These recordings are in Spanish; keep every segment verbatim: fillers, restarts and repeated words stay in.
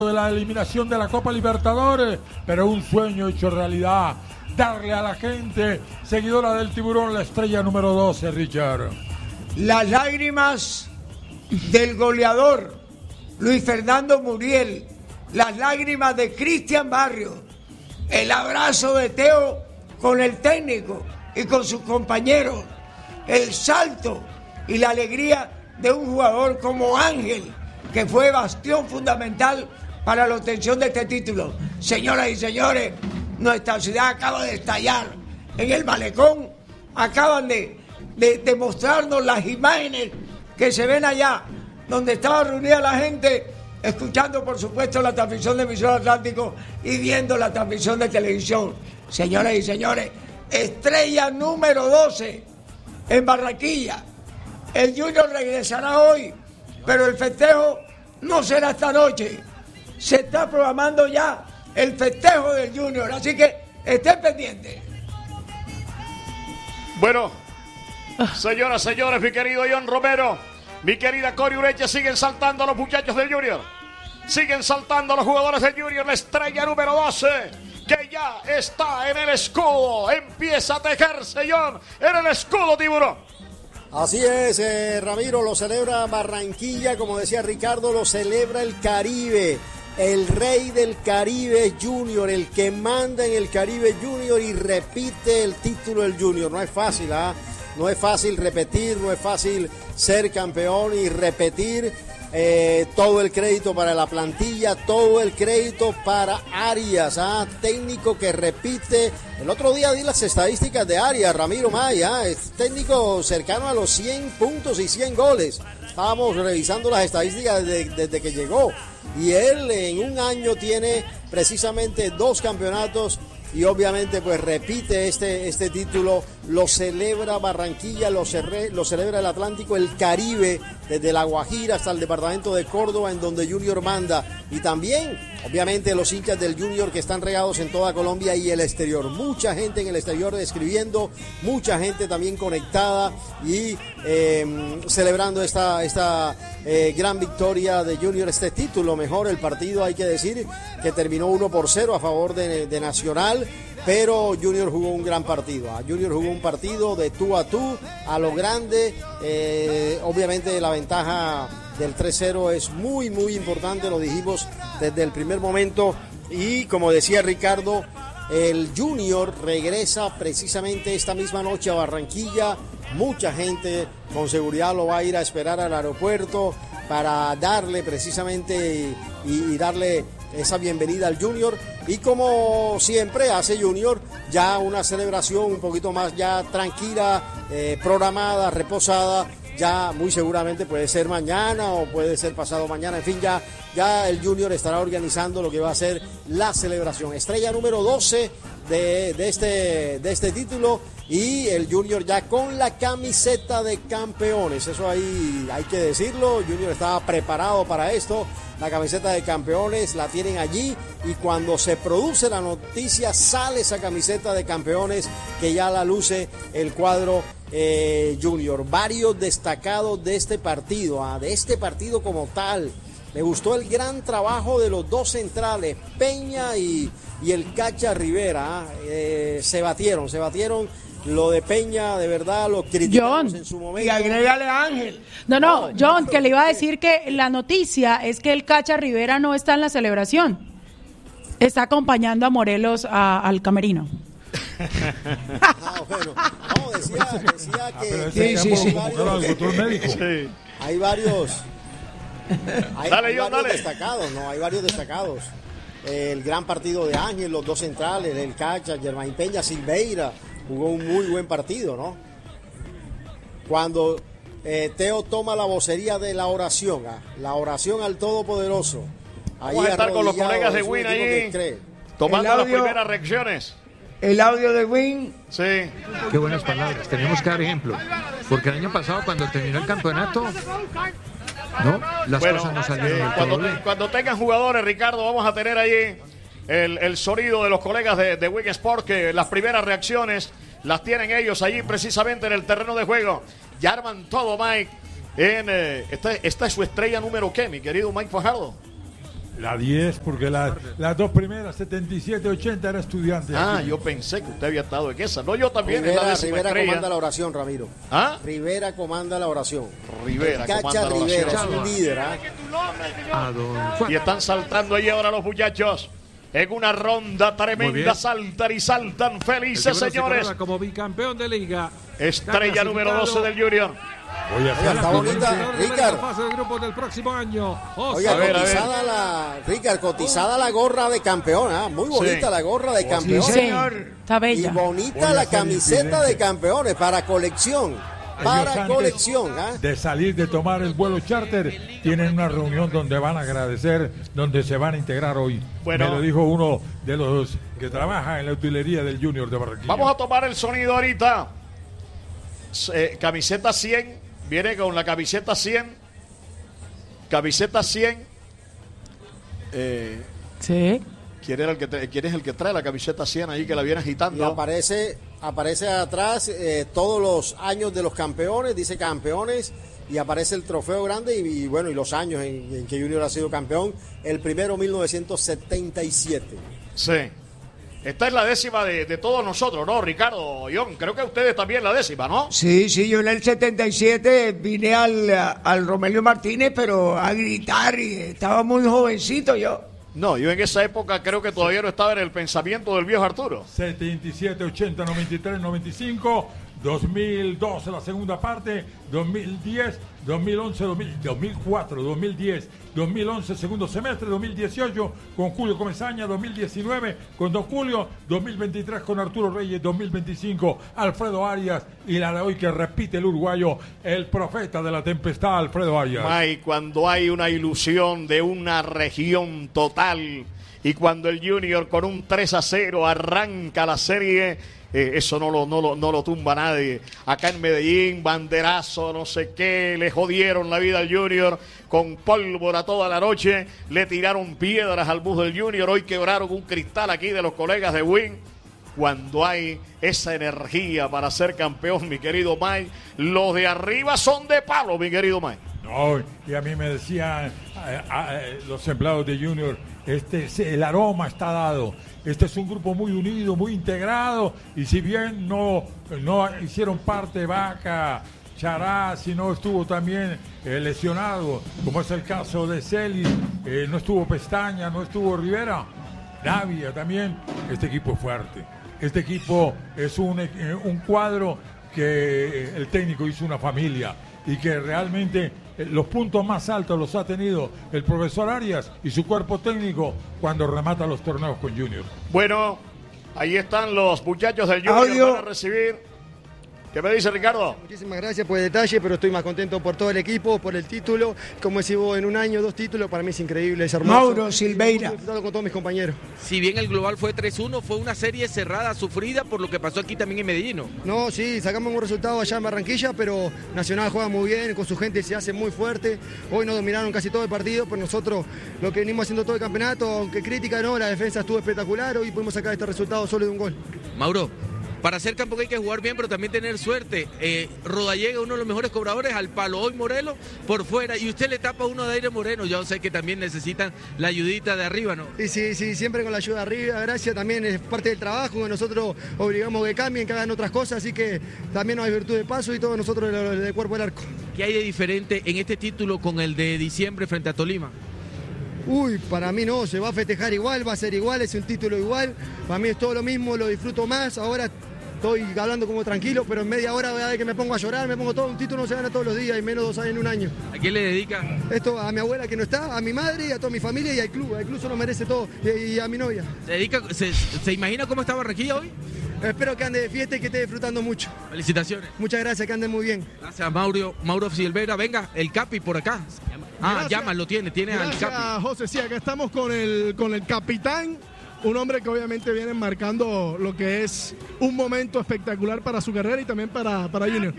de la eliminación de la Copa Libertadores, pero un sueño hecho realidad, darle a la gente seguidora del Tiburón la estrella número doce, Richard. Las lágrimas del goleador Luis Fernando Muriel, las lágrimas de Cristian Barrios, el abrazo de Teo con el técnico y con sus compañeros, el salto y la alegría de un jugador como Ángel, que fue bastión fundamental para la obtención de este título. Señoras y señores, nuestra ciudad acaba de estallar en el malecón. Acaban de, de, de mostrarnos las imágenes que se ven allá, donde estaba reunida la gente, escuchando por supuesto la transmisión de Emisor Atlántico y viendo la transmisión de televisión. Señoras y señores, estrella número doce en Barranquilla. El Junior regresará hoy, pero el festejo no será esta noche. Se está programando ya el festejo del Junior, así que estén pendientes. Bueno, señoras, señores, mi querido John Romero, mi querida Cori Ureche, siguen saltando los muchachos del Junior. Siguen saltando los jugadores del Junior, la estrella número doce, que ya está en el escudo. Empieza a tejerse, John, en el escudo, Tiburón. Así es, eh, Ramiro, lo celebra Barranquilla, como decía Ricardo, lo celebra el Caribe. El rey del Caribe Junior, el que manda en el Caribe Junior y repite el título del Junior. No es fácil, ¿ah? No es fácil repetir, no es fácil ser campeón y repetir. Eh, todo el crédito para la plantilla, todo el crédito para Arias, ¿ah? Técnico que repite. El otro día di las estadísticas de Arias, Ramiro Maya, es técnico cercano a los cien puntos y cien goles. Estábamos revisando las estadísticas desde, desde que llegó. Y él en un año tiene precisamente dos campeonatos y obviamente pues repite este, este título, lo celebra Barranquilla, lo, cerre, lo celebra el Atlántico, el Caribe, desde La Guajira hasta el departamento de Córdoba, en donde Junior manda, y también obviamente los hinchas del Junior que están regados en toda Colombia y el exterior, mucha gente en el exterior escribiendo, mucha gente también conectada y eh, celebrando esta, esta eh, gran victoria de Junior, este título. Mejor el partido, hay que decir que terminó uno por cero a favor de, de Nacional, pero Junior jugó un gran partido. ¿eh? Junior jugó un partido de tú a tú, a lo grande. Eh, obviamente la ventaja del tres cero es muy, muy importante, lo dijimos desde el primer momento. Y como decía Ricardo, el Junior regresa precisamente esta misma noche a Barranquilla. Mucha gente con seguridad lo va a ir a esperar al aeropuerto para darle precisamente y, y darle esa bienvenida al Junior, y como siempre hace Junior, ya una celebración un poquito más ya tranquila, eh, programada, reposada, ya muy seguramente puede ser mañana o puede ser pasado mañana, en fin, ya, ya el Junior estará organizando lo que va a ser la celebración. Estrella número doce de, de, este, de este título, y el Junior ya con la camiseta de campeones, eso ahí hay que decirlo. Junior estaba preparado para esto. La camiseta de campeones la tienen allí, y cuando se produce la noticia sale esa camiseta de campeones que ya la luce el cuadro eh, Junior. Varios destacados de este partido, ah, de este partido como tal. Me gustó el gran trabajo de los dos centrales, Peña y, y el Cacha Rivera. Ah, eh, se batieron, se batieron. Lo de Peña, de verdad, lo criticamos en su momento. Y agrégale a Ángel. No, no, John, que le iba a decir que la noticia es que el Cacha Rivera no está en la celebración. Está acompañando a Morelos a, al camerino. Ah, bueno. No, decía, decía que... Sí, sí, sí. sí. Hay varios... Hay, dale, hay John, varios dale. destacados, ¿no? Hay varios destacados. El gran partido de Ángel, los dos centrales, el Cacha, Germain Peña, Silveira. Jugó un muy buen partido, ¿no? Cuando eh, Teo toma la vocería de la oración, ¿ah? La oración al Todopoderoso. Ahí Vamos a estar con los colegas de Win ahí, tomando audio, las primeras reacciones. El audio de Win. Sí. Qué buenas palabras, tenemos que dar ejemplo. Porque el año pasado, cuando terminó el campeonato, ¿no? Las bueno, cosas no salieron eh, del cuando, todo bien. Cuando tengan jugadores, Ricardo, vamos a tener ahí el, el sonido de los colegas de, de Win Sport, que las primeras reacciones las tienen ellos allí precisamente en el terreno de juego. Ya arman todo, Mike. En, eh, esta, esta es su estrella número ¿qué, mi querido Mike Fajardo? La diez, porque la, las dos primeras, setenta y siete ochenta, era estudiante. Ah, aquí. yo pensé que usted había estado en esa. No, yo también. Rivera, en la décima Rivera estrella. comanda la oración, Ramiro. ¿Ah? Rivera comanda la oración. Rivera El Cacha comanda la Rivera es oración. un líder. ¿ah? A don Juan. Y están saltando ahí ahora los muchachos. En una ronda Muy tremenda, bien. saltan y saltan El felices, tiburón se señores. corona como bicampeón de liga. Estrella Está número clasificado doce del Junior. Voy a Oiga, hacer está la bonita, Vencedor de la Ricardo. fase de grupos del próximo año. Osa. Oiga, A ver, a ver. cotizada la, Ricard, cotizada la gorra de campeón, ¿ah? Muy bonita Sí. la gorra de Sí, campeón. señor. Está Y bella. bonita Voy a la hacer camiseta incidente. de campeones para colección. Ellos Para antes colección, ¿ah? de salir de tomar el vuelo charter, tienen una reunión donde van a agradecer, donde se van a integrar hoy. Bueno. Me lo dijo uno de los que trabaja en la utilería del Junior de Barranquilla. Vamos a tomar el sonido ahorita. Eh, camiseta cien. Viene con la camiseta cien. Camiseta cien. Eh, Sí. ¿quién, era el que tra- ¿Quién es el que trae la camiseta cien ahí que la viene Y agitando? aparece, aparece atrás eh, todos los años de los campeones, dice campeones, y aparece el trofeo grande y, y bueno, y los años en, en que Junior ha sido campeón. El primero, mil novecientos setenta y siete. Sí. Esta es la décima de, de todos nosotros, ¿no, Ricardo? John, creo que ustedes también la décima, ¿no? Sí, sí, yo en el setenta y siete vine al, al Romelio Martínez, pero a gritar y estaba muy jovencito yo. No, yo en esa época creo que todavía no estaba en el pensamiento del viejo Arturo. setenta y siete, ochenta, noventa y tres, noventa y cinco, dos mil doce la segunda parte, dos mil diez, dos mil once, dos mil, dos mil cuatro, dos mil diez, dos mil once segundo semestre, dos mil dieciocho con Julio Comesaña, dos mil diecinueve con Don Julio, dos mil veintitrés con Arturo Reyes, dos mil veinticinco Alfredo Arias y la de hoy que repite el uruguayo, el profeta de la tempestad, Alfredo Arias. May, cuando hay una ilusión de una región total y cuando el Junior con un tres a cero arranca la serie, eh, eso no lo, no, lo, no lo tumba nadie. Acá en Medellín, banderazo, no sé qué, le jodieron la vida al Junior con pólvora toda la noche, le tiraron piedras al bus del Junior, hoy quebraron un cristal aquí de los colegas de Win. Cuando hay esa energía para ser campeón, mi querido Mike, los de arriba son de palo, mi querido Mike. No, y a mí me decían eh, eh, los empleados de Junior, este es- el aroma está dado. Este es un grupo muy unido, muy integrado, y si bien no, no hicieron parte Vaca, Chará, si no estuvo también eh, lesionado, como es el caso de Celis, eh, no estuvo Pestaña, no estuvo Rivera, Navia también, este equipo es fuerte. Este equipo es un, eh, un cuadro que eh, el técnico hizo una familia y que realmente eh, los puntos más altos los ha tenido el profesor Arias y su cuerpo técnico cuando remata los torneos con Junior. Bueno, ahí están los muchachos del Junior, Audio. van a recibir. ¿Qué me dice Ricardo? Muchísimas gracias por el detalle, pero estoy más contento por todo el equipo, por el título. Como decís vos, en un año, dos títulos, para mí es increíble, es hermoso. Mauro Silveira. Estoy disfrutando con todos mis compañeros. Si bien el global fue tres uno, fue una serie cerrada, sufrida por lo que pasó aquí también en Medellín, ¿no? No, sí, sacamos un resultado allá en Barranquilla, pero Nacional juega muy bien, con su gente se hace muy fuerte. Hoy nos dominaron casi todo el partido, pero nosotros lo que venimos haciendo todo el campeonato, aunque crítica no, la defensa estuvo espectacular, hoy pudimos sacar este resultado solo de un gol. Mauro, para ser campeón hay que jugar bien, pero también tener suerte. Eh, Rodallega, uno de los mejores cobradores, al palo hoy Morelos por fuera, y usted le tapa uno de Aire Moreno. Yo sé que también necesitan la ayudita de arriba, ¿no? Y sí, sí, siempre con la ayuda arriba, gracias, también es parte del trabajo, que nosotros obligamos que cambien, que hagan otras cosas, así que también no hay virtud de paso y todos nosotros del, del cuerpo del arco. ¿Qué hay de diferente en este título con el de diciembre frente a Tolima? Uy, para mí no, se va a festejar igual, va a ser igual, es un título igual, para mí es todo lo mismo, lo disfruto más, ahora estoy hablando como tranquilo, pero en media hora voy a ver que me pongo a llorar, me pongo todo, un título no se gana todos los días y menos dos años en un año. ¿A quién le dedica? Esto a mi abuela que no está, a mi madre, y a toda mi familia y al club, el club se lo merece todo, y, y a mi novia. ¿Se, dedica, se, ¿Se imagina cómo está Barranquilla hoy? Espero que ande de fiesta y que esté disfrutando mucho. Felicitaciones. Muchas gracias, que anden muy bien. Gracias, Mauro, Mauro Silveira. Venga, el Capi por acá. Ah, Gracias. llama, lo tiene, tiene al Gracias, Capi. José. Sí, acá estamos con el, con el capitán, un hombre que obviamente viene marcando lo que es un momento espectacular para su carrera y también para, para Junior.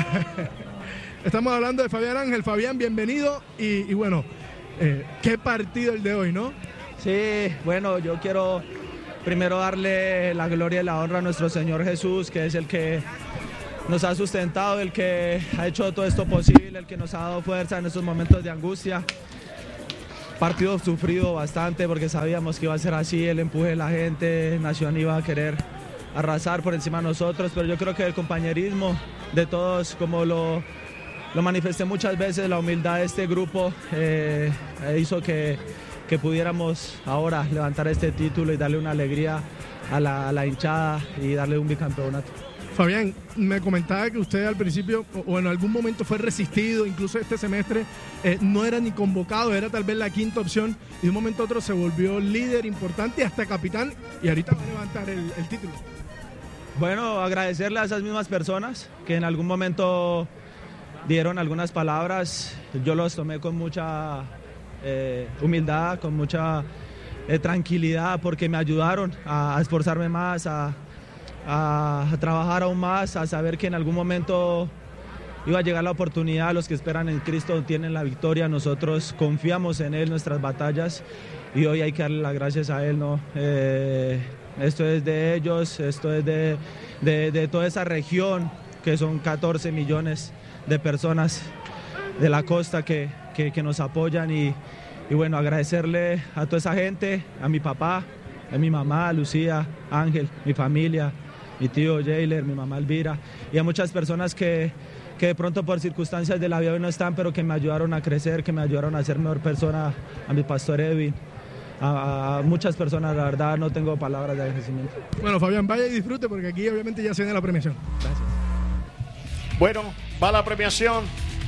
Estamos hablando de Fabián Ángel. Fabián, bienvenido. Y, y bueno, eh, qué partido el de hoy, ¿no? Sí, bueno, yo quiero primero darle la gloria y la honra a nuestro Señor Jesús, que es el que nos ha sustentado, el que ha hecho todo esto posible, el que nos ha dado fuerza en estos momentos de angustia. partido sufrido bastante porque sabíamos que iba a ser así, el empuje de la gente, Nación iba a querer arrasar por encima de nosotros, pero yo creo que el compañerismo de todos, como lo, lo manifesté muchas veces, la humildad de este grupo eh, hizo que, que pudiéramos ahora levantar este título y darle una alegría a la, a la hinchada y darle un bicampeonato. Fabián, me comentaba que usted al principio o en algún momento fue resistido, incluso este semestre eh, no era ni convocado, era tal vez la quinta opción y de un momento a otro se volvió líder importante hasta capitán y ahorita va a levantar el, el título. Bueno, agradecerle a esas mismas personas que en algún momento dieron algunas palabras, yo los tomé con mucha eh, humildad, con mucha eh, tranquilidad porque me ayudaron a, a esforzarme más, a A, a trabajar aún más, a saber que en algún momento iba a llegar la oportunidad. Los que esperan en Cristo tienen la victoria, nosotros confiamos en Él, nuestras batallas, y hoy hay que darle las gracias a Él, ¿no? Eh, esto es de ellos, esto es de, de, de toda esa región, que son catorce millones de personas de la costa que, que, que nos apoyan, y, y bueno, agradecerle a toda esa gente, a mi papá, a mi mamá, a Lucía, Ángel, mi familia, mi tío Jailer, mi mamá Elvira, y a muchas personas que, que de pronto por circunstancias de la vida hoy no están, pero que me ayudaron a crecer, que me ayudaron a ser mejor persona, a mi pastor Edwin, a, a muchas personas, la verdad no tengo palabras de agradecimiento. Bueno, Fabián, vaya y disfrute porque aquí obviamente ya se viene la premiación. Gracias. Bueno, va la premiación,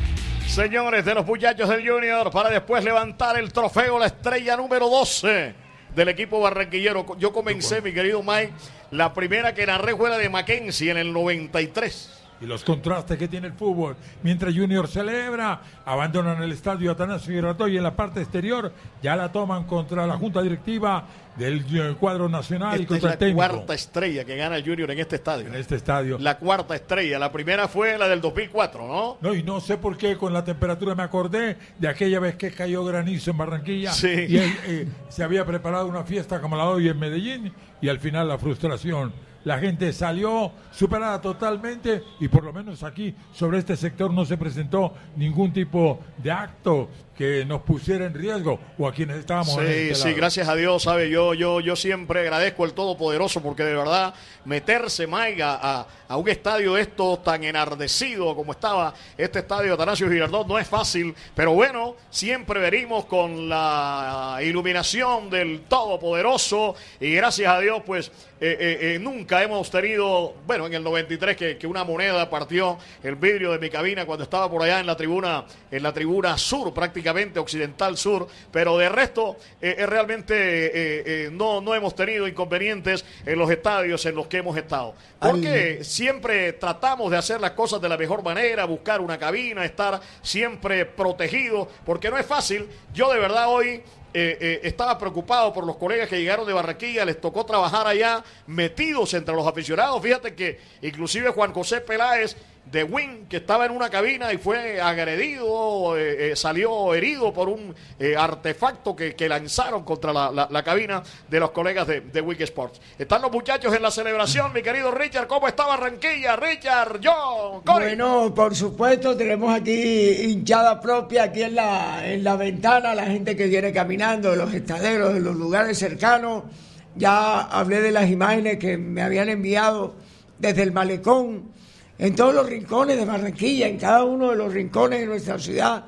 señores, de los muchachos del Junior, para después levantar el trofeo, la estrella número doce del equipo barranquillero. Yo comencé, mi querido Mike, la primera que narré fue la de Mackenzie en el noventa y tres. Y los contrastes que tiene el fútbol. Mientras Junior celebra, abandonan el estadio Atanasio Girardot y en la parte exterior ya la toman contra la junta directiva del cuadro nacional. Esta y contra es el técnico. la cuarta estrella que gana el Junior en este estadio. En este estadio. La cuarta estrella. La primera fue la del dos mil cuatro, ¿no? No, y no sé por qué con la temperatura me acordé de aquella vez que cayó granizo en Barranquilla. Sí. Y él, eh, se había preparado una fiesta como la de hoy en Medellín y al final la frustración. La gente salió superada totalmente y por lo menos aquí sobre este sector no se presentó ningún tipo de acto que nos pusiera en riesgo o a quienes estábamos sí, en este sí, lado. gracias a Dios, sabe, yo, yo, yo siempre agradezco al Todopoderoso porque de verdad meterse, Maiga, a, a un estadio esto tan enardecido como estaba este estadio Atanasio Girardot no es fácil, pero bueno, siempre venimos con la iluminación del Todopoderoso y gracias a Dios, pues eh, eh, eh, nunca hemos tenido, bueno, en el noventa y tres que, que una moneda partió el vidrio de mi cabina cuando estaba por allá en la tribuna, en la tribuna sur, prácticamente occidental sur, pero de resto eh, eh, realmente eh, eh, no, no hemos tenido inconvenientes en los estadios en los que hemos estado, porque Al... siempre tratamos de hacer las cosas de la mejor manera, buscar una cabina, estar siempre protegidos, porque no es fácil. Yo de verdad hoy Eh, eh, estaba preocupado por los colegas que llegaron de Barranquilla, les tocó trabajar allá metidos entre los aficionados. Fíjate que inclusive Juan José Peláez de Win, que estaba en una cabina y fue agredido, eh, eh, salió herido por un eh, artefacto que, que lanzaron contra la, la, la cabina de los colegas de, de Wiki Sports. Están los muchachos en la celebración, mi querido Richard. ¿Cómo está Barranquilla? Richard, yo, Corey. Bueno, por supuesto, tenemos aquí hinchada propia aquí en la, en la ventana, la gente que viene caminando, de los estaderos, de los lugares cercanos. Ya hablé de las imágenes que me habían enviado desde el malecón, en todos los rincones de Barranquilla, en cada uno de los rincones de nuestra ciudad,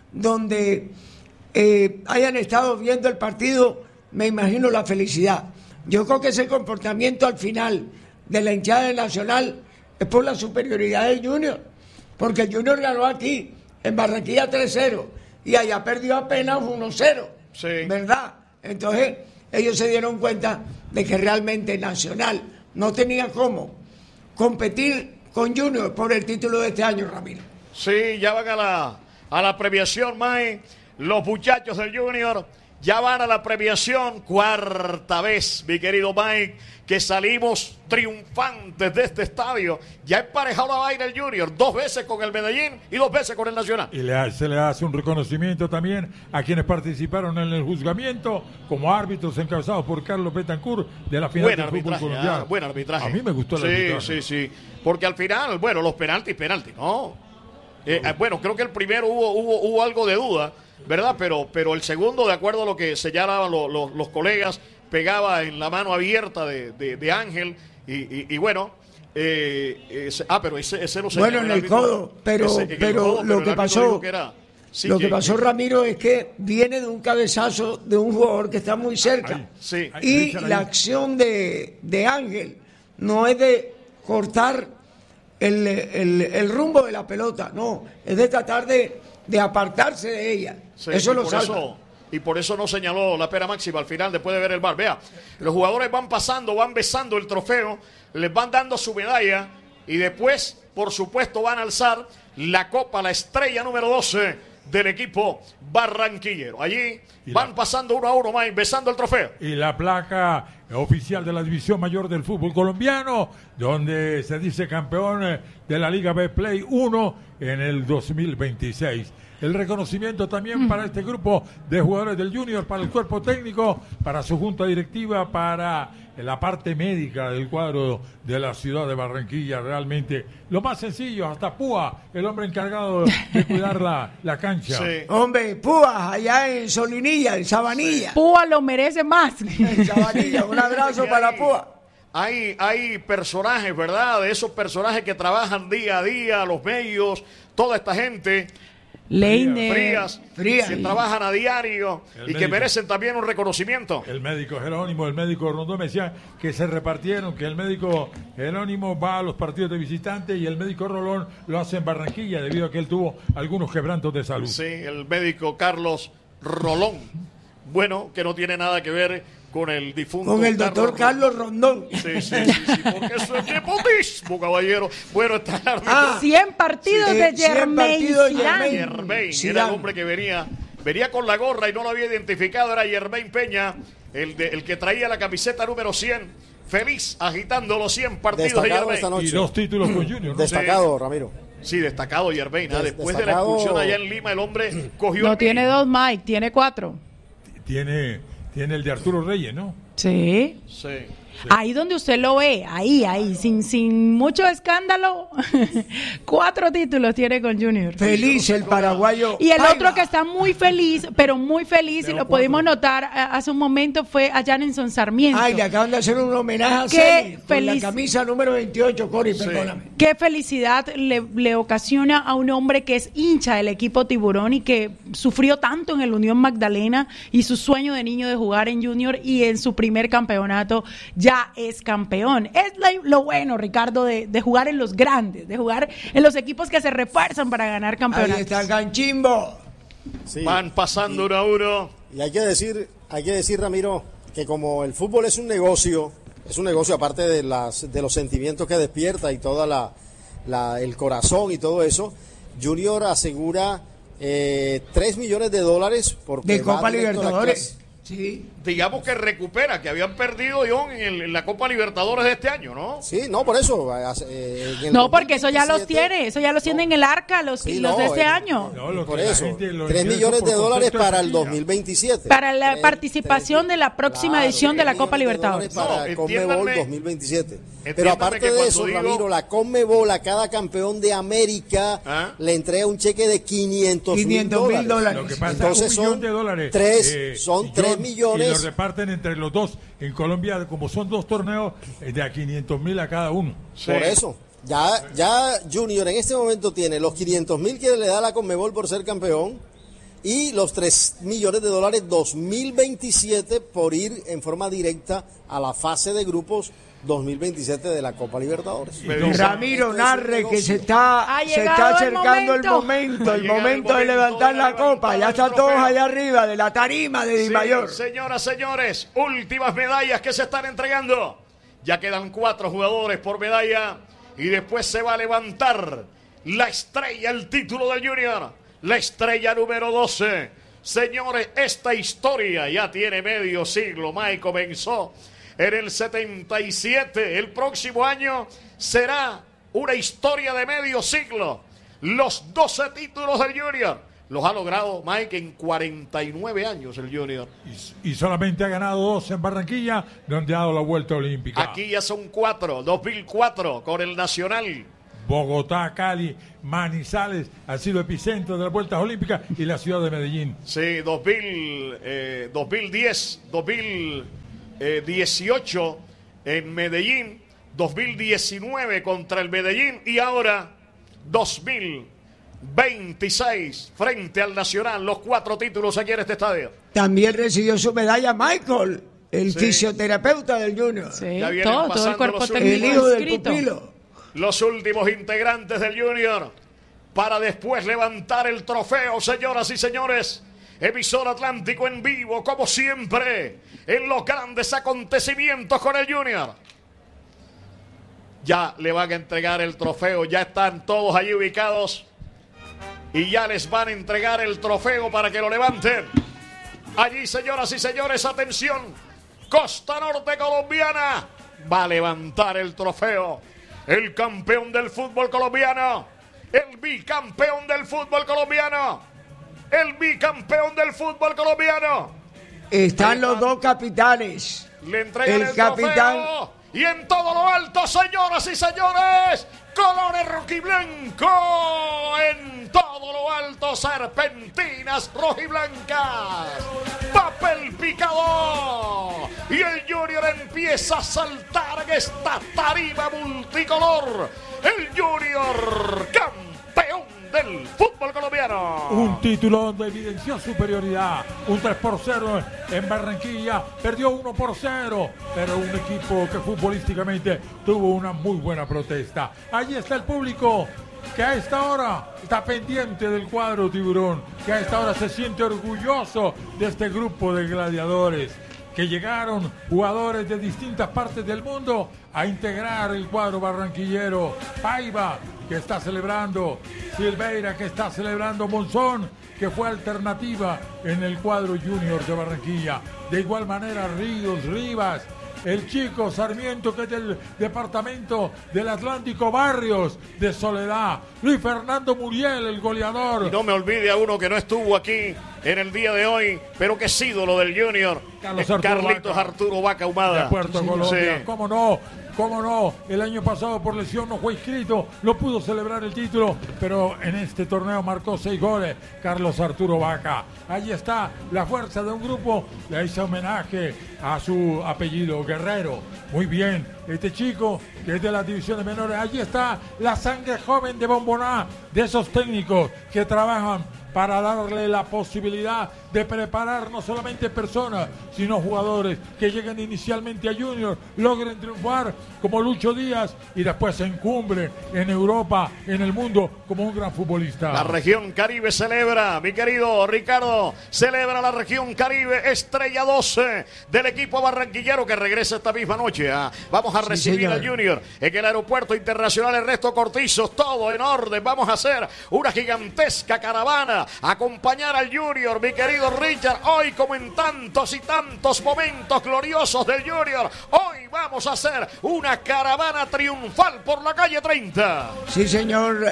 donde eh, hayan estado viendo el partido, me imagino la felicidad. Yo creo que ese comportamiento al final de la hinchada de Nacional es por la superioridad del Junior, porque el Junior ganó aquí, en Barranquilla tres cero, y allá perdió apenas uno cero, sí. ¿Verdad? Entonces, ellos se dieron cuenta de que realmente Nacional no tenía cómo competir con Junior por el título de este año, Ramiro. Sí, ya van a la, a la premiación, Mike. Los muchachos del Junior ya van a la premiación. Cuarta vez, mi querido Mike, que salimos triunfantes de este estadio. Ya emparejado la vaina el Junior, dos veces con el Medellín y dos veces con el Nacional. Y le, se le hace un reconocimiento también a quienes participaron en el juzgamiento como árbitros encabezados por Carlos Betancourt de la final buen del fútbol colombiano. Ah, buen arbitraje. A mí me gustó el sí, arbitraje. Sí, sí, porque al final, bueno, los penaltis, penaltis, ¿no? Eh, eh, bueno, creo que el primero hubo, hubo, hubo algo de duda, ¿verdad? Pero, pero el segundo, de acuerdo a lo que señalaban los, los, los colegas, pegaba en la mano abierta de, de, de Ángel y, y, y bueno, eh, ese, ah, pero ese, ese no se bueno, en el codo, pero, ese, en pero codo, lo pero que pasó, que era, sí, lo que, que pasó, Ramiro, es que viene de un cabezazo de un jugador que está muy cerca. Ahí, sí. Y Richard, la ahí. acción de, de Ángel no es de cortar el, el, el rumbo de la pelota, no, es de tratar de, de apartarse de ella. Sí, eso lo salva. Eso, y por eso no señaló la pena máxima al final después de ver el V A R. Vea, los jugadores van pasando, van besando el trofeo, les van dando su medalla y después, por supuesto, van a alzar la copa, la estrella número doce del equipo barranquillero. Allí van la... pasando uno a uno más, besando el trofeo. Y la placa oficial de la División Mayor del fútbol colombiano, donde se dice campeón de la Liga B Play uno en el dos mil veintiséis. El reconocimiento también mm. para este grupo de jugadores del Junior, para el cuerpo técnico, para su junta directiva, para la parte médica del cuadro de la ciudad de Barranquilla. Realmente lo más sencillo, hasta Púa, el hombre encargado de cuidar la, la cancha. Sí. Hombre, Púa, allá en Solinilla, en Sabanilla. Sí. Púa lo merece más. En Sabanilla, un abrazo sí, para hay, Púa. Hay, hay personajes, ¿verdad? De esos personajes que trabajan día a día, los medios, toda esta gente. Leiner, Frías, Frías, que trabajan a diario el y médico, que merecen también un reconocimiento. El médico Jerónimo, el médico Rondón me decía que se repartieron, que el médico Jerónimo va a los partidos de visitante y el médico Rolón lo hace en Barranquilla debido a que él tuvo algunos quebrantos de salud. Sí, el médico Carlos Rolón, bueno, que no tiene nada que ver con el difunto con el doctor Carlos, Carlos Rondón. Sí, sí, sí, sí, porque eso es nepotismo, caballero. Bueno, está el árbitro. Ah, cien partidos sí, de Germain Zidane. Germain, era el hombre que venía, venía con la gorra y no lo había identificado, era Germain Peña, el, de, el que traía la camiseta número cien, feliz, agitando los cien partidos destacado de Germain. Y dos títulos con Junior, ¿no? Destacado, Ramiro. Sí, destacado Germain. ¿eh? Después de la expulsión allá en Lima, el hombre cogió... No tiene dos, Mike, tiene cuatro. Tiene... Tiene el de Arturo Reyes, ¿no? Sí. Sí. Sí. Ahí donde usted lo ve, ahí, ahí, sin, sin mucho escándalo, cuatro títulos tiene con Junior. Feliz el paraguayo. Y el Paiva. Otro que está muy feliz, pero muy feliz, pero y lo cuatro. Pudimos notar hace un momento, fue a Janenson Sarmiento. Ay, le acaban de hacer un homenaje a Celi, con la camisa número veintiocho, Cori, sí. Perdóname. Qué felicidad le, le ocasiona a un hombre que es hincha del equipo Tiburón y que sufrió tanto en el Unión Magdalena y su sueño de niño de jugar en Junior y en su primer campeonato ya es campeón. Es lo bueno, Ricardo, de, de jugar en los grandes, de jugar en los equipos que se refuerzan para ganar campeonatos. Ahí está el Ganchimbo. Sí. Van pasando y, uno a uno. Y hay que decir, hay que decir, Ramiro, que como el fútbol es un negocio, es un negocio aparte de las de los sentimientos que despierta y toda la, la el corazón y todo eso, Junior asegura eh, tres millones de dólares por de Copa Libertadores. Sí. Digamos que recupera, que habían perdido, John, en, el, en la Copa Libertadores de este año, ¿no? Sí, no, por eso. Eh, no, porque eso ya los tiene, eso ya los tiene no. en el arca, los, sí, los no, de este el, año. No, lo por eso, tres millones de dólares para el dos mil veintisiete. Para la tres, participación tres, de la próxima claro, edición de la Copa Libertadores. Para no, Conmebol dos mil veintisiete. Pero aparte de eso, digo... Ramiro, la Conmebol a cada campeón de América ¿Ah? le entrega un cheque de quinientos mil dólares. Lo que pasa, entonces un millón de dólares. Tres, eh, son tres millones. Y lo reparten entre los dos. En Colombia, como son dos torneos, de a quinientos mil a cada uno. Sí. Por eso. Ya, ya Junior en este momento tiene los quinientos mil que le da la Conmebol por ser campeón y los tres millones de dólares dos mil veintisiete por ir en forma directa a la fase de grupos dos mil veintisiete de la Copa Libertadores. Ramiro Narre, que se está, se está acercando el momento, el momento, el momento de levantar la copa. Ya están todos allá arriba de la tarima de Di Mayor. Sí, señoras, señores, últimas medallas que se están entregando. Ya quedan cuatro jugadores por medalla y después se va a levantar la estrella, el título del Junior, la estrella número doce. Señores, esta historia ya tiene medio siglo. Mike comenzó en el setenta y siete, el próximo año será una historia de medio siglo. Los doce títulos del Junior los ha logrado Mike en cuarenta y nueve años el Junior. Y, y solamente ha ganado dos en Barranquilla, donde ha dado la vuelta olímpica. Aquí ya son cuatro, dos mil cuatro con el Nacional. Bogotá, Cali, Manizales ha sido epicentro de las vueltas olímpicas y la ciudad de Medellín. Sí, dos mil, eh, dos mil diez, dos mil dieciocho en Medellín, dos mil diecinueve contra el Medellín y ahora dos mil veintiséis frente al Nacional, los cuatro títulos aquí en este estadio. También recibió su medalla Michael, el Sí. fisioterapeuta del Junior. Sí, Ya vienen todo, todo el pasando cuerpo los técnico El hijo del inscrito. pupilo. Los últimos integrantes del Junior para después levantar el trofeo, señoras y señores. Emisor Atlántico en vivo, como siempre, en los grandes acontecimientos con el Junior. Ya le van a entregar el trofeo, ya están todos allí ubicados y ya les van a entregar el trofeo para que lo levanten. Allí, señoras y señores, atención, Costa Norte colombiana va a levantar el trofeo. El campeón del fútbol colombiano, el bicampeón del fútbol colombiano, el bicampeón del fútbol colombiano. Están los dos capitanes. Le entregan el, El capitán. trofeo y en todo lo alto, señoras y señores, colores rojiblanco. En todo lo alto, serpentinas rojiblancas. Papel picado. Y el Junior empieza a saltar en esta tarima multicolor. El Junior, campeón del fútbol colombiano. Un título donde evidenció superioridad. Un tres por cero en Barranquilla. Perdió uno por cero. Pero un equipo que futbolísticamente tuvo una muy buena protesta. Allí está el público que a esta hora está pendiente del cuadro tiburón. Que a esta hora se siente orgulloso de este grupo de gladiadores. Que llegaron jugadores de distintas partes del mundo a integrar el cuadro barranquillero. Paiva, que está celebrando, Silveira, que está celebrando, Monzón, que fue alternativa en el cuadro Junior de Barranquilla. De igual manera, Ríos, Rivas, el chico Sarmiento, que es del departamento del Atlántico, Barrios, de Soledad, Luis Fernando Muriel, el goleador. Y no me olvide a uno que no estuvo aquí en el día de hoy, pero que es ídolo del Junior, Carlos es Arturo Carlitos Vaca. Arturo Vaca Humada. De Puerto Sí. Colombia, Sí. cómo no, cómo no, el año pasado por lesión no fue inscrito, no pudo celebrar el título, pero en este torneo marcó seis goles, Carlos Arturo Vaca. Allí está la fuerza de un grupo, le hizo homenaje a su apellido, Guerrero. Muy bien, este chico que es de las divisiones menores, allí está la sangre joven de Bomboná, de esos técnicos que trabajan para darle la posibilidad de preparar no solamente personas, sino jugadores que lleguen inicialmente a Junior, logren triunfar como Lucho Díaz y después se encumbren en Europa, en el mundo, como un gran futbolista. La región Caribe celebra, mi querido Ricardo, celebra la región Caribe, estrella doce del equipo barranquillero que regresa esta misma noche. ¿ah? Vamos a Sí, recibir señor. al Junior en el aeropuerto internacional Ernesto Cortizo, todo en orden. Vamos a hacer una gigantesca caravana, acompañar al Junior, mi querido Richard, hoy como en tantos y tantos momentos gloriosos del Junior, hoy vamos a hacer una caravana triunfal por la calle treinta. Sí, señor.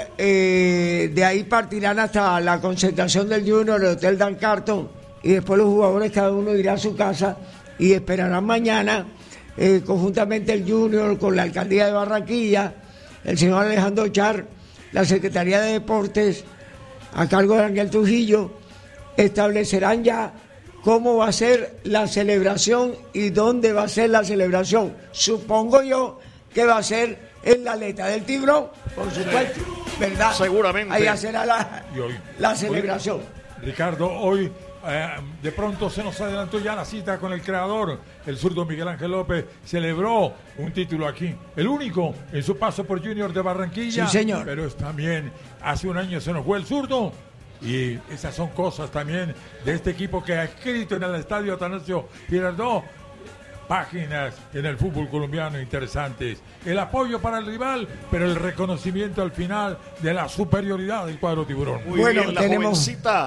Eh, de ahí partirán hasta la concentración del Junior, el Hotel Dan Carton, y después los jugadores cada uno irá a su casa y esperarán mañana eh, conjuntamente el Junior con la Alcaldía de Barranquilla, el señor Alejandro Char, la Secretaría de Deportes, a cargo de Ángel Trujillo, establecerán ya cómo va a ser la celebración y dónde va a ser la celebración. Supongo yo que va a ser en la aleta del Tiburón, por supuesto, ¿verdad? Seguramente. Ahí será la, Y hoy- la celebración. Ricardo, hoy eh, de pronto se nos adelantó ya la cita con el creador, el zurdo Miguel Ángel López, celebró un título aquí, el único en su paso por Junior de Barranquilla. Sí, señor. Pero es también, hace un año se nos fue el zurdo. Y esas son cosas también de este equipo que ha escrito en el estadio Atanasio Girardot páginas en el fútbol colombiano interesantes. El apoyo para el rival, pero el reconocimiento al final de la superioridad del cuadro tiburón. Muy Bueno, bien, la tenemos- jovencita,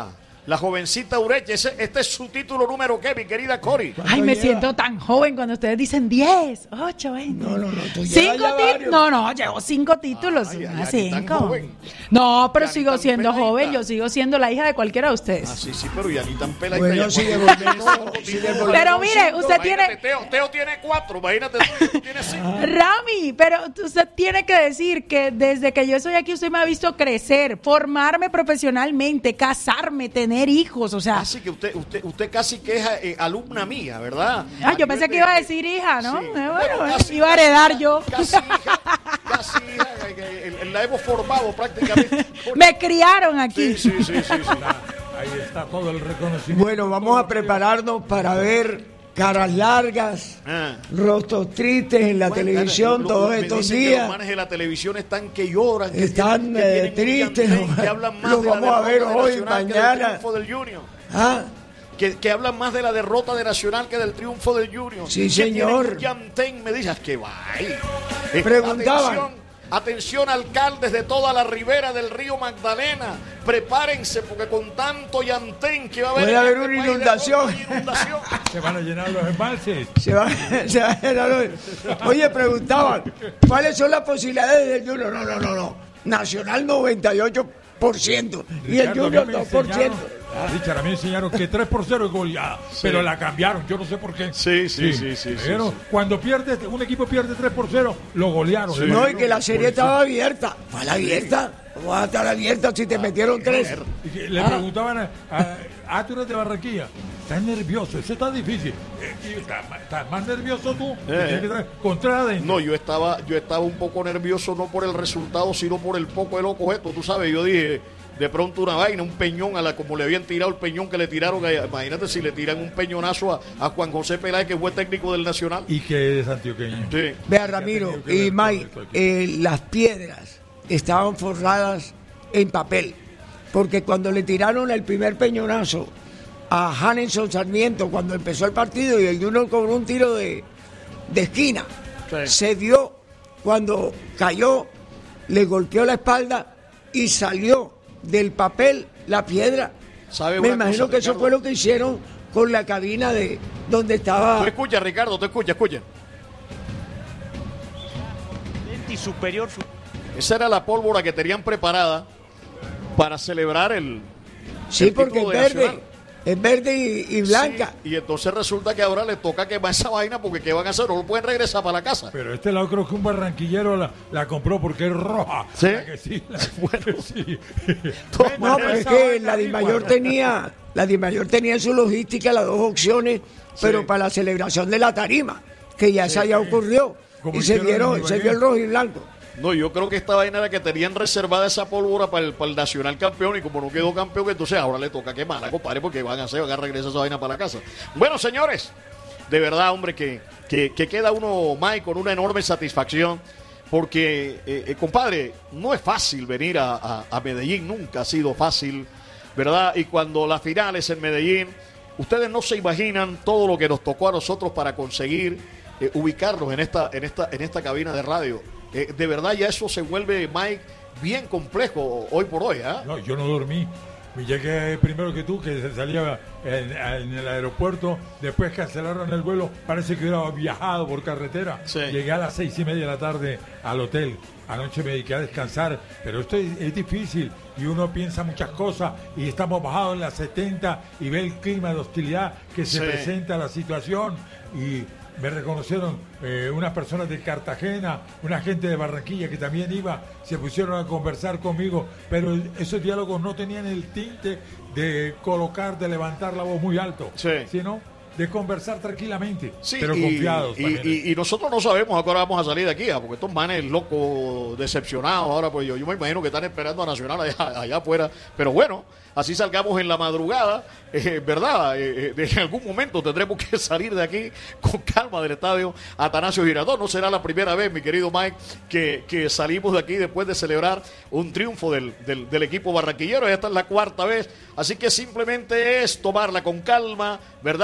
La jovencita Ureche, ese, este es su título número ¿qué, mi querida Cori? Ay, me siento tan joven cuando ustedes dicen diez, ocho, veinte. No, no, no, tú llevas Cinco ya títulos. varios. No, no, llevo cinco títulos. Ay, ay, ah, ay, ni tan cinco. joven. No, pero Ya ni sigo tan siendo peladita. joven. Yo sigo siendo la hija de cualquiera de ustedes. Ah, sí, sí, pero ya ni tan peladita. Bueno, ya si cuando- devolvemos, si devolvemos Pero mire, cinco, usted Imagínate, tiene. Teo, Teo tiene cuatro, imagínate tú, tú tienes cinco. Rami, pero usted tiene que decir que desde que yo estoy aquí usted me ha visto crecer, formarme profesionalmente, casarme, tener hijos, o sea. Así que usted, usted, usted casi que es eh, alumna mía, ¿verdad? Ah, yo A pensé nivel que de- iba a decir hija, ¿no? Sí. Eh, bueno, Bueno, bueno, casi, iba a heredar yo. Casi hija, casi hija, que- que- que la hemos formado prácticamente. Me criaron aquí. Sí, sí, sí, sí, sí. Ahí está todo el reconocimiento. Bueno, vamos a prepararnos para ver caras largas, Ah. rostros tristes en la Bueno, televisión lo- todos me estos dicen que días. los manes de la televisión están que lloran, que Están tienen- que eh, tienen un tristes, llantén, que hablan más los de la vamos a ver derrota de hoy, Nacional que del mañana. triunfo del Junior. Ah, Que, que hablan más de la derrota de Nacional que del triunfo del Junior. Sí, que señor. tienen un llantén, me dices que va ahí. Eh, Preguntaban. Atención, atención, alcaldes de toda la ribera del río Magdalena. Prepárense porque con tanto llantén que va a haber. Puede en haber este una país de inundación. ropa y inundación. Se van a llenar los embalses. se va, se va a llenar hoy. Oye, preguntaban, ¿cuáles son las posibilidades del Junior? No, no, no, no. Nacional noventa y ocho por ciento y el Ricardo, a mí Junior me dos por ciento. enseñaron- Richard, a mí me enseñaron que tres por cero es goleada, pero la cambiaron, yo no sé por qué. Sí, sí, sí, sí, Pero sí, sí. cuando pierde, un equipo pierde tres por cero, lo golearon. Sí. Le No, y metieron que la por serie encima. estaba abierta. ¿Fue la abierta? ¿Cómo va a estar abierta si te metieron tres? Y que Le Ah. preguntaban a, a, ah, tú eres de Barranquilla, estás nervioso, eso está difícil. Eh, y está- ¿Estás más nervioso tú? Eh. Tienes que traer contra adentro. No, yo estaba, yo estaba un poco nervioso, no por el resultado, sino por el poco de loco esto. Tú sabes, yo dije, de pronto una vaina, un peñón, a la como le habían tirado el peñón que le tiraron. a- Imagínate si le tiran un peñonazo a, a Juan José Peláez, que fue técnico del Nacional. Y que es antioqueño. Sí. Vea, Ramiro tenido que ver y todo Mike, esto aquí. eh, las piedras estaban forradas en papel. Porque cuando le tiraron el primer peñonazo a Hanenson Sarmiento, cuando empezó el partido y el Junior cobró un tiro de, de esquina, Sí. se dio cuando cayó, le golpeó la espalda y salió del papel la piedra. ¿Sabe Me una imagino cosa, que eso Ricardo? fue lo que hicieron con la cabina de donde estaba. Tú escuchas, Ricardo, te escuchas, escucha. Y superior. Esa era la pólvora que tenían preparada para celebrar el. Sí, el porque es título de verde, Nacional. es verde y, y blanca. Sí, y entonces resulta que ahora le toca quemar esa vaina porque ¿qué van a hacer? No lo pueden regresar para la casa. Pero este lado creo que un barranquillero la, la compró porque es roja. ¿Sí? La que sí, la- Bueno. sí. No, pero es Esa que vaina la ahí, Dimayor cuando- tenía, la Dimayor tenía en su logística las dos opciones, pero Sí. para la celebración de la tarima, que ya esa ya ocurrió. Como Y se hicieron en vieron, Ibagué. se vio el rojo y blanco. No, yo creo que esta vaina era que tenían reservada esa pólvora para el, para el Nacional campeón y como no quedó campeón, entonces ahora le toca quemarla, compadre, porque van a hacer, van a regresar esa vaina para la casa. Bueno, señores, de verdad, hombre, que, que, que queda uno, Mike, con una enorme satisfacción, porque, eh, eh, compadre, no es fácil venir a, a, a Medellín, nunca ha sido fácil, ¿verdad? Y cuando la final es en Medellín, ustedes no se imaginan todo lo que nos tocó a nosotros para conseguir eh, ubicarnos en esta, en esta, en esta cabina de radio. Eh, de verdad ya eso se vuelve, Mike, bien complejo hoy por hoy, ¿ah? No, yo no dormí. Me llegué primero que tú, que se salía en, en el aeropuerto, después cancelaron el vuelo, parece que hubiera viajado por carretera. Sí. Llegué a las seis y media de la tarde al hotel. Anoche me dediqué a descansar, pero esto es, es difícil y uno piensa muchas cosas y estamos bajados en las setenta y ve el clima de hostilidad que se Sí. presenta la situación y me reconocieron eh, unas personas de Cartagena, una gente de Barranquilla que también iba, se pusieron a conversar conmigo, pero esos diálogos no tenían el tinte de colocar, de levantar la voz muy alto, Sí. sino de conversar tranquilamente, Sí, pero y, confiados. y, también. y- y nosotros no sabemos a qué hora vamos a salir de aquí, ah, porque estos manes locos, decepcionados, ahora pues yo, yo me imagino que están esperando a Nacional allá, allá afuera, pero bueno, así salgamos en la madrugada, eh, ¿verdad? Eh, eh, en algún momento tendremos que salir de aquí con calma del estadio Atanasio Girardot. No será la primera vez, mi querido Mike, que, que salimos de aquí después de celebrar un triunfo del, del, del equipo barranquillero. Esta es la cuarta vez, así que simplemente es tomarla con calma, ¿verdad? No decepcionar.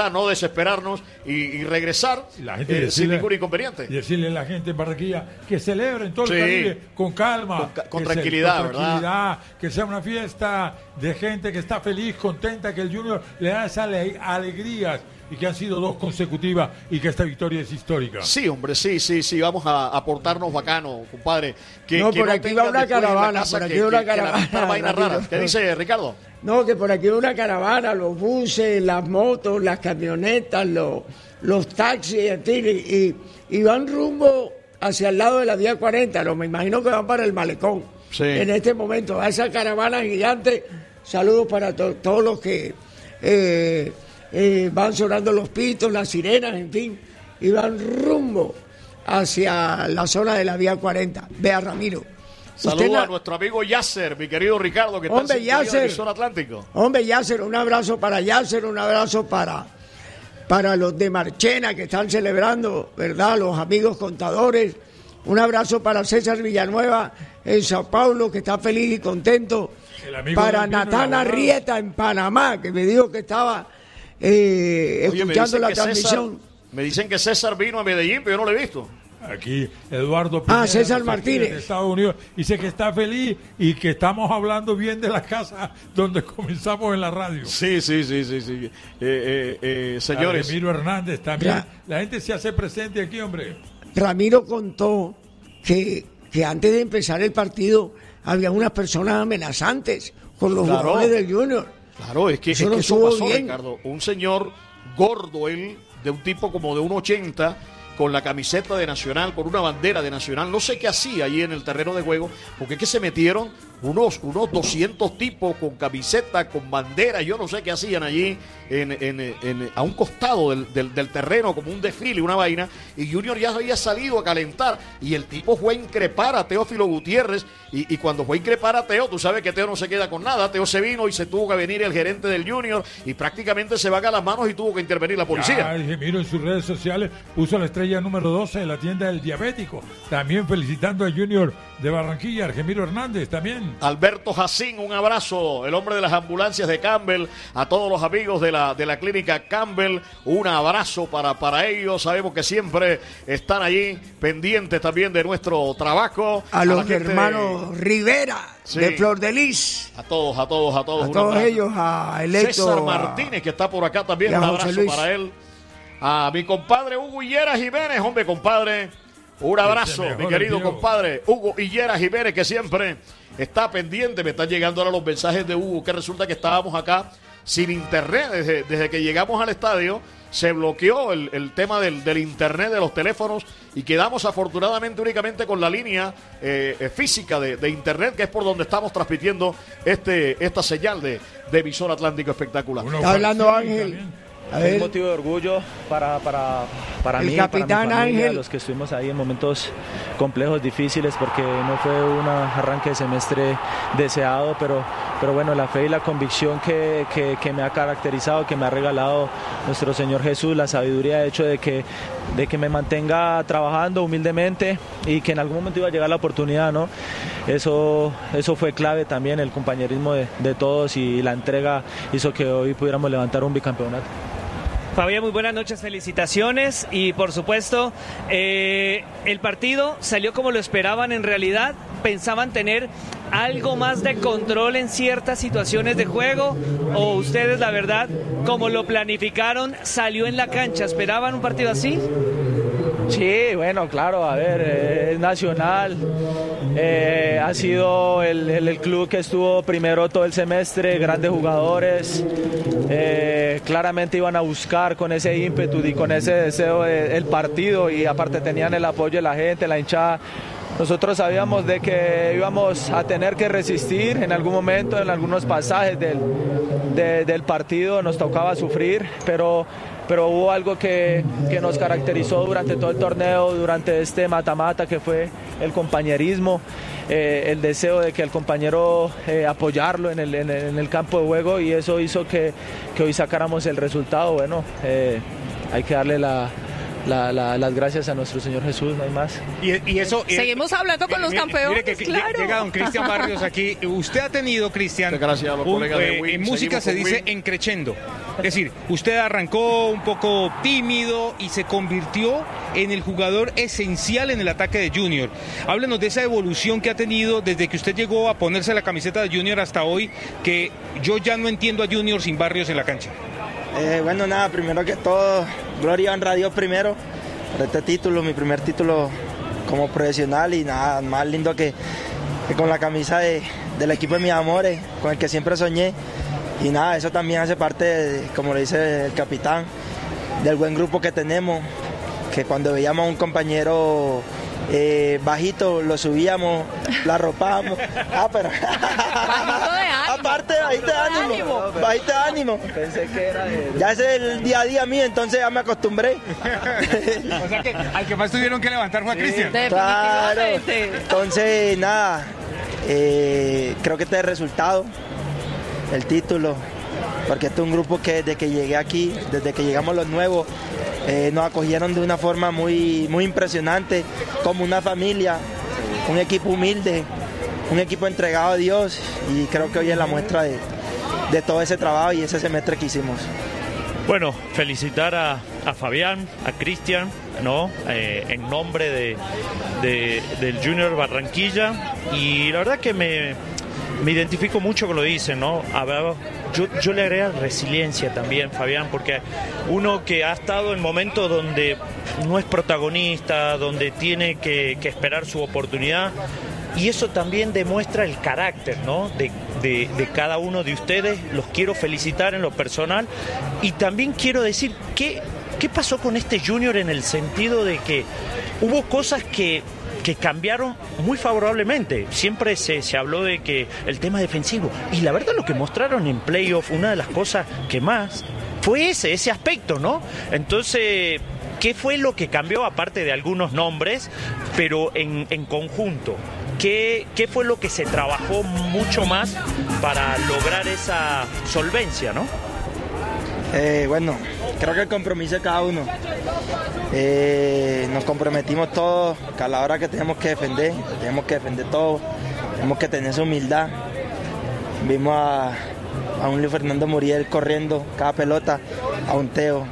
desesperarnos y, y regresar la gente eh, decirle, sin ningún inconveniente. Y decirle a la gente en Barranquilla que celebren todo Sí. el Caribe con calma, Con, con que tranquilidad, se, con ¿verdad? tranquilidad, que sea una fiesta de gente que está feliz, contenta, que el Junior le da esas ale- alegrías y que han sido dos consecutivas y que esta victoria es histórica. Sí, hombre, sí, sí, sí, vamos a aportarnos bacano, compadre. Que, No, que por aquí tengan va una después en la caravana, casa por aquí que- va una que- que caravana, lamentar vainas Ramiro. raras. ¿Qué dice Ricardo? No, que por aquí hay una caravana, los buses, las motos, las camionetas, los, los taxis, en fin, y, y- y van rumbo hacia el lado de la vía cuarenta, no, me imagino que van para el malecón. Sí. En este momento, a esa caravana gigante, saludos para to- todos los que eh, eh, van sonando los pitos, las sirenas, en fin, y van rumbo hacia la zona de la vía cuarenta. Vea, Ramiro. usted Saludos na- a nuestro amigo Yasser, mi querido Ricardo, que Hombre, está en sintonía de Yasser. Emisora Atlántico. Hombre, Yasser, un abrazo para Yasser, un abrazo para, para los de Marchena que están celebrando, ¿verdad? Los amigos contadores. Un abrazo para César Villanueva en Sao Paulo, que está feliz y contento. El amigo Para del vino y Natán abogado. Arrieta en Panamá, que me dijo que estaba eh, Oye, me escuchando dicen la que César- transmisión. me dicen que César vino a Medellín, pero yo no lo he visto. Aquí Eduardo Ah, Pineda, César nos escribe Martínez. de Estados Unidos, dice que está feliz y que estamos hablando bien de la casa donde comenzamos en la radio. Sí, sí, sí, sí, sí. Eh, eh, eh, señores. Ramiro Hernández también. Ya. La gente se hace presente aquí, hombre. Ramiro contó que, que antes de empezar el partido había unas personas amenazantes con los Claro. jugadores del Junior. Claro, es que Eso es no que eso estuvo pasó, bien. Ricardo. Un señor gordo, él, de un tipo como de un ochenta, con la camiseta de Nacional, con una bandera de Nacional. No sé qué hacía allí en el terreno de juego, porque es que se metieron unos, unos doscientos tipos con camiseta, con bandera. Yo no sé qué hacían allí en, en- en- a un costado del, del- del terreno, como un desfile, una vaina. Y Junior ya había salido a calentar. Y el tipo fue a increpar a Teófilo Gutiérrez. Y, y cuando fue a increpar a Teo, tú sabes que Teo no se queda con nada. Teo se vino y se tuvo que venir el gerente del Junior. Y prácticamente se vaga las manos y tuvo que intervenir la policía. Ya, el Gemiro en sus redes sociales puso la estrella número doce en la tienda del diabético. También felicitando a Junior de Barranquilla, Gemiro Hernández también. Alberto Jacín, un abrazo, el hombre de las ambulancias de Campbell, a todos los amigos de la, de la clínica Campbell, un abrazo para, para ellos, sabemos que siempre están allí pendientes también de nuestro trabajo. A los la gente- hermanos Rivera Sí. de Flor de Lis. A todos, a todos, a todos. A un todos abrazo. ellos, a Electo. César a- Martínez, que está por acá también, y a un José abrazo Luis. para él. A mi compadre Hugo Higuera Jiménez, hombre, compadre. Un abrazo, mejor mi querido envió. compadre Hugo Higuera Jiménez, que siempre está pendiente. Me están llegando ahora los mensajes de Hugo, que resulta que estábamos acá sin internet desde, desde que llegamos al estadio. Se bloqueó el, el tema del, del internet de los teléfonos y quedamos afortunadamente únicamente con la línea eh, eh, física de, de internet, que es por donde estamos transmitiendo este esta señal de, de Emisor Atlántico Espectacular. Uno Está hablando fue- Ángel. también. A Es ver, un motivo de orgullo para, para, para El mí, capitán para mi familia, Ángel. los que estuvimos ahí en momentos complejos, difíciles, porque no fue un arranque de semestre deseado, pero, pero bueno, la fe y la convicción que, que, que me ha caracterizado, que me ha regalado nuestro Señor Jesús, la sabiduría ha hecho de que, de que me mantenga trabajando humildemente y que en algún momento iba a llegar la oportunidad, ¿no? Eso, eso fue clave también, el compañerismo de, de todos y la entrega hizo que hoy pudiéramos levantar un bicampeonato. Fabián, muy buenas noches, felicitaciones y por supuesto eh, el partido salió como lo esperaban en realidad, pensaban tener algo más de control en ciertas situaciones de juego o ustedes la verdad como lo planificaron salió en la cancha, ¿esperaban un partido así? Sí, bueno, claro, a ver, eh, es Nacional, eh, ha sido el, el- el club que estuvo primero todo el semestre, grandes jugadores, eh, claramente iban a buscar con ese ímpetu y con ese deseo de- el partido y aparte tenían el apoyo de la gente, la hinchada. Nosotros sabíamos de que íbamos a tener que resistir en algún momento, en algunos pasajes del, de- del partido nos tocaba sufrir, pero, pero hubo algo que, que nos caracterizó durante todo el torneo, durante este mata-mata, que fue el compañerismo, eh, el deseo de que el compañero eh, apoyarlo en el, en, el, en el campo de juego y eso hizo que, que hoy sacáramos el resultado. Bueno, eh, hay que darle la la, la, las gracias a nuestro Señor Jesús, no hay más. Y, y eso... Seguimos eh, hablando con mire, los mire, campeones, mire que claro. Llega don Cristian Barrios aquí. Usted ha tenido, Cristian, gracias a los un, colegas de eh, Win. en música Seguimos se con dice Win. encrechendo. Es decir, usted arrancó un poco tímido y se convirtió en el jugador esencial en el ataque de Junior. Háblenos de esa evolución que ha tenido desde que usted llegó a ponerse la camiseta de Junior hasta hoy, que yo ya no entiendo a Junior sin Barrios en la cancha. Eh, bueno, nada, primero que todo, gloria y honra a Dios primero por este título, mi primer título como profesional, y nada, más lindo que, que con la camisa de, del equipo de mis amores, con el que siempre soñé. Y nada, eso también hace parte, de, como le dice el capitán, del buen grupo que tenemos, que cuando veíamos a un compañero eh, bajito, lo subíamos, lo arropábamos. Ah, pero... Bajito de ánimo. Aparte, bajito de ánimo. Bajito de ánimo. Pensé que era de... Ya ese es el día a día mío, entonces ya me acostumbré. O sea que al que más tuvieron que levantar fue a Cristian. Claro. Entonces, nada, eh, creo que este es el resultado, el título, porque este es un grupo que desde que llegué aquí, desde que llegamos los nuevos, eh, nos acogieron de una forma muy, muy impresionante, como una familia, un equipo humilde, un equipo entregado a Dios, y creo que hoy es la muestra de, de todo ese trabajo y ese semestre que hicimos. Bueno, felicitar a, a Fabián, a Cristian, ¿no? Eh, en nombre de, de, del Junior Barranquilla, y la verdad que me, me identifico mucho con lo que dicen, ¿no? A ver, yo, yo le agrego resiliencia también, Fabián, porque uno que ha estado en momentos donde no es protagonista, donde tiene que, que esperar su oportunidad, y eso también demuestra el carácter, ¿no? de, de, de cada uno de ustedes. Los quiero felicitar en lo personal, y también quiero decir qué, qué pasó con este Junior, en el sentido de que hubo cosas que, que cambiaron muy favorablemente. Siempre se, se habló de que el tema defensivo, y la verdad lo que mostraron en playoff, una de las cosas que más fue ese, ese aspecto, ¿no? Entonces, ¿qué fue lo que cambió, aparte de algunos nombres, pero en, en conjunto? ¿Qué, ¿Qué fue lo que se trabajó mucho más para lograr esa solvencia, no? Eh, bueno, creo que el compromiso de cada uno. Eh, nos comprometimos todos, que a la hora que tenemos que defender, tenemos que defender todo, tenemos que tener esa humildad. Vimos a, a un Luis Fernando Muriel corriendo cada pelota, a un Teo.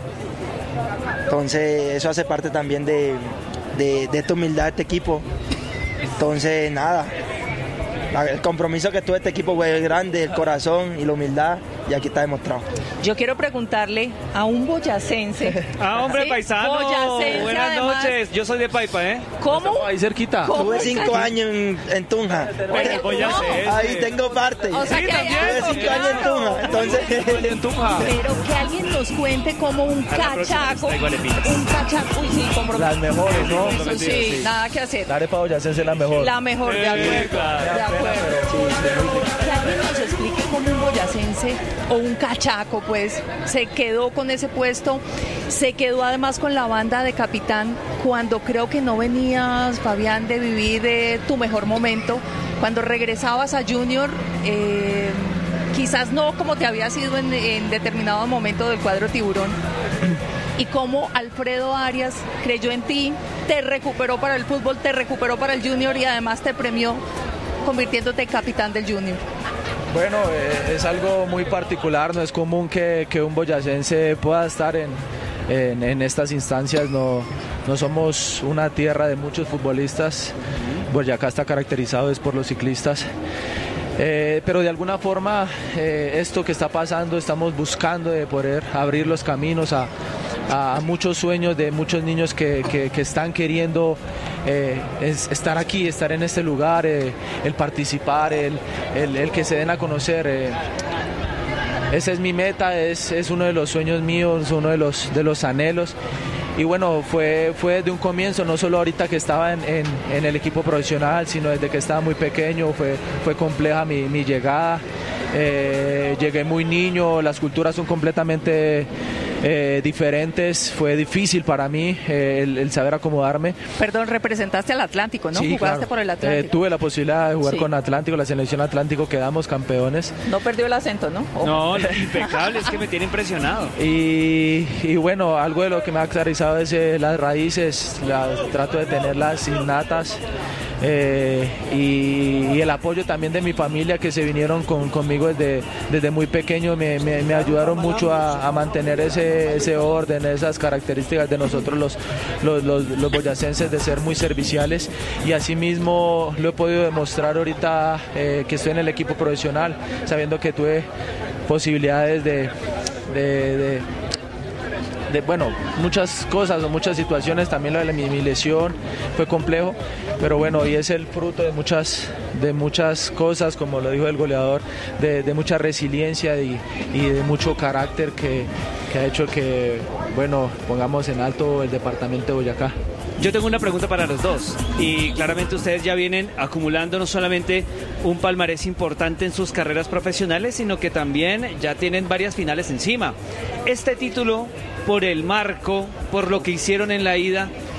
Entonces eso hace parte también de, de, de esta humildad de este equipo. Entonces, nada, el compromiso que tuvo este equipo fue grande, el corazón y la humildad, y aquí está demostrado. Yo quiero preguntarle a un boyacense. Ah, hombre, ¿sí? paisano. Boyacense, Buenas además. noches. Yo soy de Paipa, ¿eh? ¿Cómo? Ahí cerquita. Tuve cinco años en, en Tunja. No. Ahí tengo parte. O sea, Sí, que hay también. algo, Tuve cinco años en claro. Tunja. Entonces, Pero que alguien nos cuente como un A la próxima cachaco. les traigo arepitas. Un cachaco. Uy, sí, como Las mejores, ¿no? Eso sí, nada que hacer. La arepa boyacense es la mejor. La mejor, de acuerdo. claro. De acuerdo. Que alguien nos explique cómo un boyacense o un cachaco, pues, se quedó con ese puesto, se quedó además con la banda de capitán, cuando creo que no venías, Fabián, de vivir eh, tu mejor momento, cuando regresabas a Junior, eh, quizás no como te había sido en, en determinado momento del cuadro tiburón, y cómo Alfredo Arias creyó en ti, te recuperó para el fútbol, te recuperó para el Junior y además te premió convirtiéndote en capitán del Junior. Bueno, eh, es algo muy particular, no es común que, que un boyacense pueda estar en, en, en estas instancias, no, no somos una tierra de muchos futbolistas, Boyacá está caracterizado es por los ciclistas. Eh, pero de alguna forma eh, esto que está pasando, estamos buscando de poder abrir los caminos a, a muchos sueños de muchos niños que, que, que están queriendo eh, es, estar aquí, estar en este lugar, eh, el participar, el, el, el que se den a conocer. Eh. Esa es mi meta, es, es uno de los sueños míos, uno de los, de los anhelos. Y bueno, fue, fue desde un comienzo, no solo ahorita que estaba en, en, en el equipo profesional, sino desde que estaba muy pequeño, fue, fue compleja mi, mi llegada. Eh, llegué muy niño, las culturas son completamente eh, diferentes. Fue difícil para mí eh, el, el saber acomodarme. Perdón, representaste al Atlántico, ¿no? Sí, Jugaste claro. por el Atlántico. Eh, tuve la posibilidad de jugar Sí. con Atlántico, la selección Atlántico, quedamos campeones. No perdió el acento, ¿no? Ojo. No, impecable, es que me tiene impresionado. Y, y bueno, algo de lo que me ha caracterizado es eh, las raíces, las, trato de tenerlas innatas. Eh, y, y el apoyo también de mi familia, que se vinieron con, conmigo desde, desde muy pequeño, me, me, me ayudaron mucho a, a mantener ese, ese orden, esas características de nosotros los, los, los, los boyacenses, de ser muy serviciales, y asimismo lo he podido demostrar ahorita eh, que estoy en el equipo profesional, sabiendo que tuve posibilidades de, de, de De, bueno, muchas cosas o muchas situaciones, también lo de mi, mi lesión fue complejo, pero bueno, y es el fruto de muchas, de muchas cosas, como lo dijo el goleador, de, de mucha resiliencia y, y de mucho carácter que, que ha hecho que, bueno, pongamos en alto el departamento de Boyacá. Yo tengo una pregunta para los dos, y claramente ustedes ya vienen acumulando no solamente un palmarés importante en sus carreras profesionales, sino que también ya tienen varias finales encima. Este título, por el marco, por lo que hicieron en la ida,